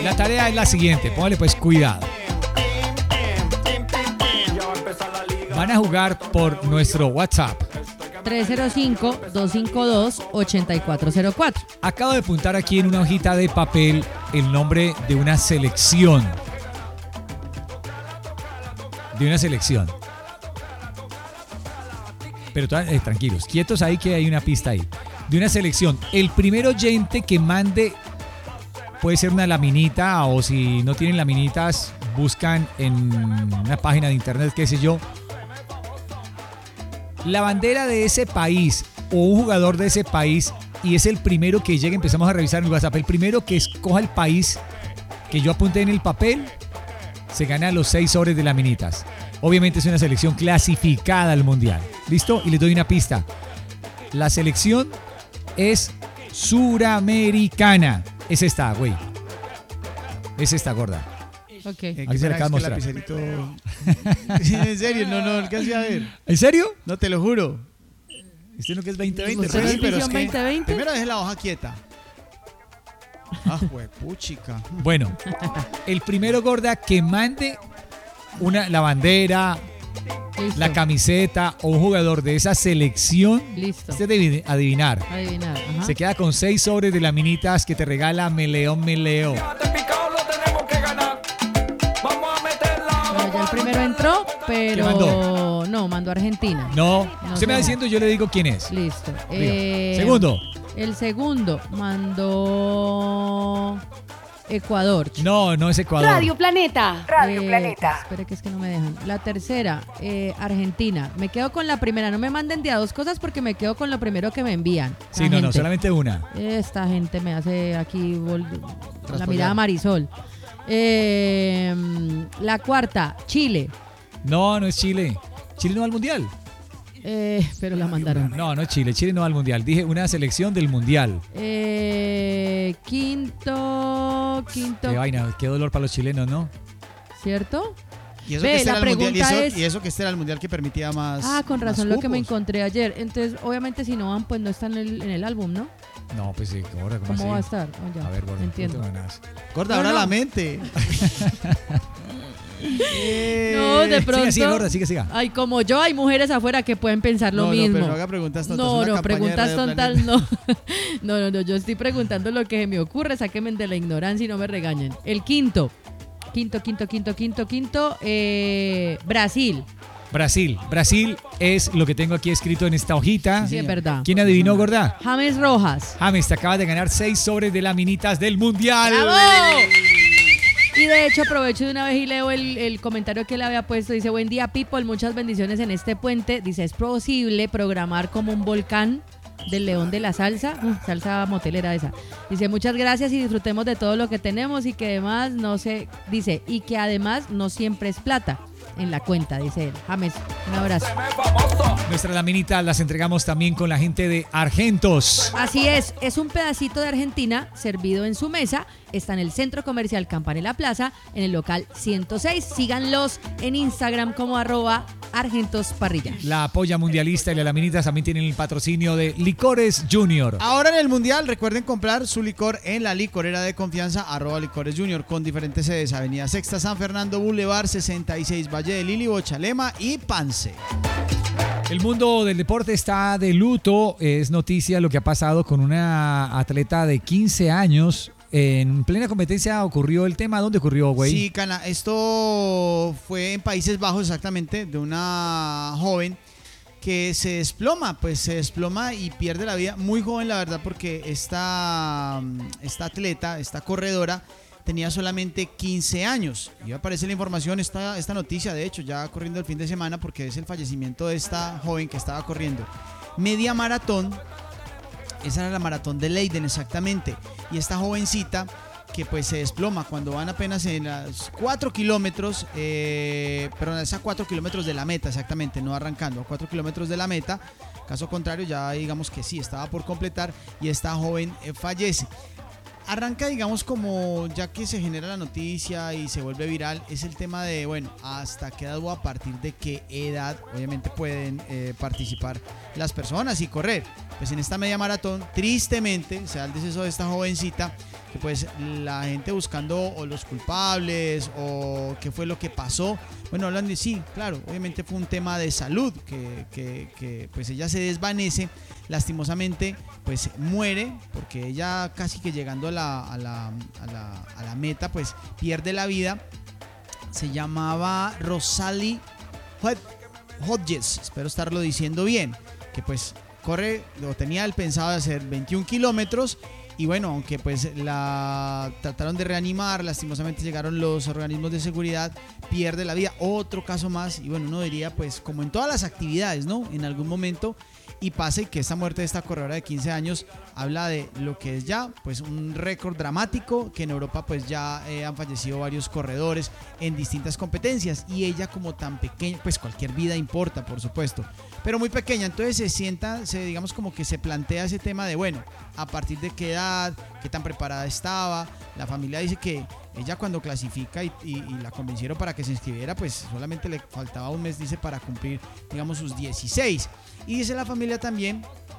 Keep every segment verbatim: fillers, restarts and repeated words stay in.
La tarea es la siguiente, póngale pues cuidado. Van a jugar por nuestro WhatsApp. tres cero cinco, dos cinco dos, ocho cuatro cero cuatro. Acabo de apuntar aquí en una hojita de papel el nombre de una selección. De una selección. Pero eh, tranquilos, quietos ahí que hay una pista ahí. De una selección. El primer oyente que mande, puede ser una laminita, o si no tienen laminitas, buscan en una página de internet, qué sé yo, la bandera de ese país o un jugador de ese país, y es el primero que llegue. Empezamos a revisar en el WhatsApp. El primero que escoja el país que yo apunté en el papel se gana los seis sobres de laminitas. Obviamente es una selección clasificada al mundial. ¿Listo? Y les doy una pista. La selección es suramericana. Es esta, güey. Es esta, gorda. Ok. Eh, Aquí se la acabo de es que mostrar. lapicerito- Sí, en serio, no, no alcancé a ver. ¿En serio? No, te lo juro. ¿Usted no que es veinte veinte? ¿Usted no pues? es pero visión veinte veinte? primero dejé la hoja quieta. Ah, juepuchica. Bueno, el primero, gorda, que mande una, la bandera, Listo. la camiseta o un jugador de esa selección, Listo. usted debe adivinar. Adivinar. Ajá. Se queda con seis sobres de laminitas que te regala Meleón Meleo. Bueno, ya el primero entró, pero ¿Qué mandó? no, mandó a Argentina. No, No usted me va sé. diciendo, yo le digo quién es. Listo. Diga. Eh, Segundo. El segundo mandó Ecuador. No, no es Ecuador. Radio Planeta. Radio Eh, Planeta. Espere que es que no me dejan. La tercera, eh, Argentina. Me quedo con la primera. No me manden de a dos cosas porque me quedo con lo primero que me envían. Sí, La no, no, gente. solamente una. Esta gente me hace aquí vol- la Traspollar. mirada Marisol. Eh, la cuarta, Chile. No, no es Chile. Chile no va al mundial. Eh, pero la mandaron. No, no es Chile. Chile no va al mundial. Dije una selección del mundial. Eh, quinto, quinto, Qué vaina, qué dolor para los chilenos, ¿no? ¿cierto? Y eso, Ve, que este la era el mundial, y, pregunta eso, es- y eso que este era el mundial que permitía más. Ah, con más razón lo que me cupos. encontré ayer. Entonces, obviamente, si no van, pues no están en el, en el álbum, ¿no? No, pues sí, ahora ¿cómo, ¿Cómo así? va a estar? Oh, ya, A ver, gordo, entiendo. no te ganas. Gorda, No, ahora no. la mente. Eh, No, de pronto. Siga, siga, gorda, siga, siga. Ay, como yo, hay mujeres afuera que pueden pensar lo no, no, mismo. pero no haga preguntas tontas. No, una no, campaña de preguntas Radio tontas Planeta. no. No, no, no, yo estoy preguntando lo que se me ocurre, sáquenme de la ignorancia y no me regañen. El quinto, quinto, quinto, quinto, quinto, quinto, eh, Brasil. Brasil. Brasil es lo que tengo aquí escrito en esta hojita. Sí, es verdad. ¿Quién adivinó, gorda? James Rojas. James, te acabas de ganar seis sobres de laminitas del mundial. ¡Bravo! Y de hecho aprovecho de una vez y leo el, el comentario que le había puesto. Dice, buen día, people, muchas bendiciones en este puente. Dice, ¿es posible programar como un volcán del León de la Salsa? Uh, salsa motelera esa. Dice, muchas gracias y disfrutemos de todo lo que tenemos y que además no se... Dice, y que además no siempre es plata en la cuenta, dice él. James, un abrazo. Nuestras laminitas las entregamos también con la gente de Argentos. Así es, es un pedacito de Argentina servido en su mesa. Está en el Centro Comercial Campanella Plaza, en el local ciento seis. Síganlos en Instagram como arroba Argentos Parrilla. La polla mundialista y las laminitas también tienen el patrocinio de Licores Junior. Ahora en el mundial, recuerden comprar su licor en la licorera de confianza, arroba Licores Junior, con diferentes sedes: Avenida Sexta, San Fernando, Boulevard sesenta y seis, Valle de Lili, Bochalema y Pance. El mundo del deporte está de luto. Es noticia lo que ha pasado con una atleta de quince años. En plena competencia ocurrió el tema. ¿Dónde ocurrió, güey? Sí, Cana, esto fue en Países Bajos exactamente, de una joven que se desploma, pues se desploma y pierde la vida. Muy joven, la verdad, porque esta, esta atleta, esta corredora, tenía solamente quince años. Y aparece la información, esta, esta noticia, de hecho, ya corriendo el fin de semana, porque es el fallecimiento de esta joven que estaba corriendo media maratón. Esa era la maratón de Leiden, exactamente. Y esta jovencita que pues se desploma cuando van apenas en las cuatro kilómetros, eh, perdón, es a cuatro kilómetros de la meta, exactamente, no arrancando, a cuatro kilómetros de la meta. Caso contrario, ya digamos que sí, estaba por completar y esta joven eh, fallece. arranca, digamos, como ya que se genera la noticia y se vuelve viral, es el tema de, bueno, hasta qué edad o a partir de qué edad obviamente pueden eh, participar las personas y correr. Pues en esta media maratón, tristemente, se da el deceso de esta jovencita, que pues la gente buscando o los culpables o qué fue lo que pasó. Bueno, hablan de sí, claro, obviamente fue un tema de salud, que, que, que pues ella se desvanece, lastimosamente pues muere, porque ella casi que llegando a la, a la, a la, a la meta pues pierde la vida. Se llamaba Rosalie Hodges, espero estarlo diciendo bien, que pues corre, o tenía el pensado de hacer veintiún kilómetros. Y bueno, aunque pues la trataron de reanimar, lastimosamente llegaron los organismos de seguridad, pierde la vida. Otro caso más, y bueno, uno diría pues como en todas las actividades, ¿no? En algún momento, y pasa y que esta muerte de esta corredora de quince años habla de lo que es ya pues un récord dramático, que en Europa pues ya eh, han fallecido varios corredores en distintas competencias, y ella como tan pequeña, pues cualquier vida importa, por supuesto, pero muy pequeña, entonces se sienta, se digamos como que se plantea ese tema de bueno, a partir de qué edad, qué tan preparada estaba. La familia dice que ella cuando clasifica y, y, y la convencieron para que se inscribiera, pues solamente le faltaba un mes, dice, para cumplir, digamos, sus dieciséis. Y dice la familia también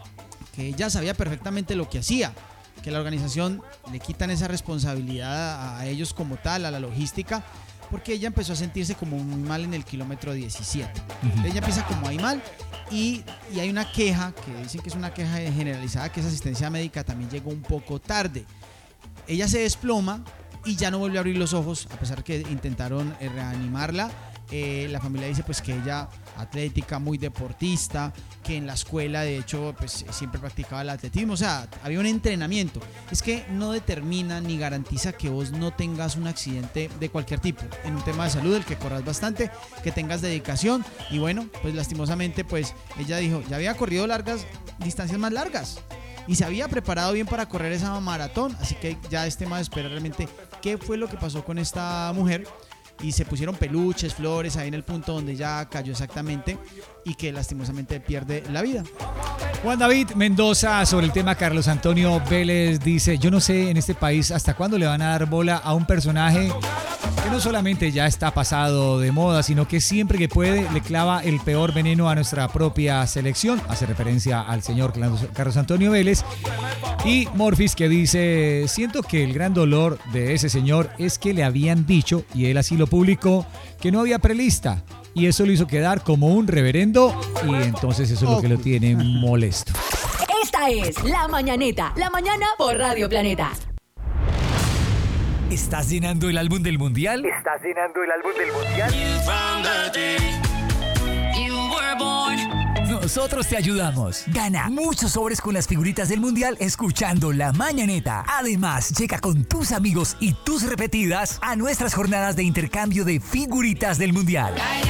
que ella sabía perfectamente lo que hacía, que la organización le quitan esa responsabilidad a ellos como tal, a la logística, porque ella empezó a sentirse como muy mal en el kilómetro diecisiete. Uh-huh. Ella empieza como ahí mal y, y hay una queja, que dicen que es una queja generalizada, que esa asistencia médica también llegó un poco tarde. Ella se desploma y ya no vuelve a abrir los ojos, a pesar que intentaron eh, reanimarla. Eh, la familia dice pues que ella, atlética, muy deportista, que en la escuela de hecho pues siempre practicaba el atletismo, o sea, había un entrenamiento. Es que no determina ni garantiza que vos no tengas un accidente de cualquier tipo, en un tema de salud, el que corras bastante, que tengas dedicación. Y bueno, pues lastimosamente pues ella dijo, ya había corrido largas, distancias más largas, y se había preparado bien para correr esa maratón, así que ya es tema de esperar realmente qué fue lo que pasó con esta mujer. Y se pusieron peluches, flores ahí en el punto donde ya cayó exactamente, y que lastimosamente pierde la vida. Juan David Mendoza, sobre el tema Carlos Antonio Vélez, dice: yo no sé en este país hasta cuándo le van a dar bola a un personaje que no solamente ya está pasado de moda, sino que siempre que puede le clava el peor veneno a nuestra propia selección. Hace referencia al señor Carlos Antonio Vélez. Y Morfis, que dice: siento que el gran dolor de ese señor es que le habían dicho, y él así lo publicó, que no había prelista, y eso lo hizo quedar como un reverendo, y entonces eso es lo que lo tiene molesto. Esta es La Mañaneta, la mañana por Radio Planeta. ¿Estás llenando el álbum del mundial? ¿Estás llenando el álbum del mundial? Nosotros te ayudamos. Gana muchos sobres con las figuritas del mundial escuchando La Mañaneta. Además, llega con tus amigos y tus repetidas a nuestras jornadas de intercambio de figuritas del mundial.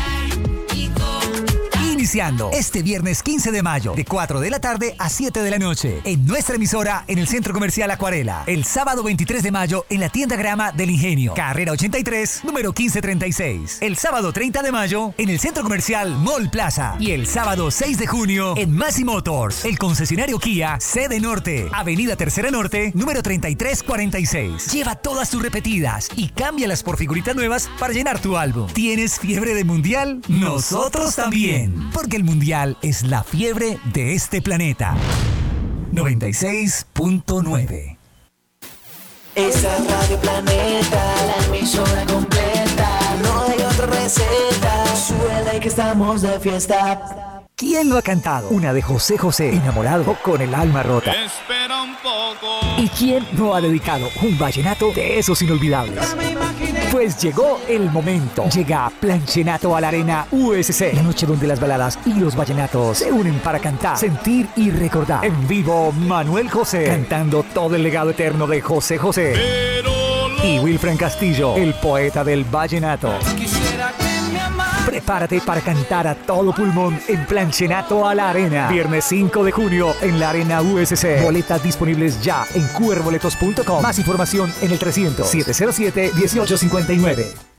Iniciando este viernes quince de mayo, de cuatro de la tarde a siete de la noche, en nuestra emisora en el Centro Comercial Acuarela. El sábado veintitrés de mayo en la tienda Grama del Ingenio, carrera ochenta y tres, número quince treinta y seis. El sábado treinta de mayo en el Centro Comercial Mall Plaza. Y el sábado seis de junio en Massey Motors, el concesionario Kia, sede norte, avenida Tercera Norte, número treinta y tres cuarenta y seis. Lleva todas tus repetidas y cámbialas por figuritas nuevas para llenar tu álbum. ¿Tienes fiebre de mundial? Nosotros también. Porque el mundial es la fiebre de este planeta. noventa y seis punto nueve. Esa es Radio Planeta, la emisora completa. No hay otra receta. Suena que estamos de fiesta. ¿Quién lo ha cantado? Una de José José, enamorado o con el alma rota. Espera un poco. ¿Y quién no ha dedicado un vallenato de esos inolvidables? Pues llegó el momento. Llega Planchenato a la Arena U S C. La noche donde las baladas y los vallenatos se unen para cantar, sentir y recordar. En vivo, Manuel José, cantando todo el legado eterno de José José. Y Wilfran Castillo, el poeta del vallenato. Prepárate para cantar a todo pulmón en Planchenato a la Arena. Viernes cinco de junio en la Arena U S C. Boletas disponibles ya en cu er boletos punto com. Más información en el trescientos, setecientos siete, dieciocho cincuenta y nueve.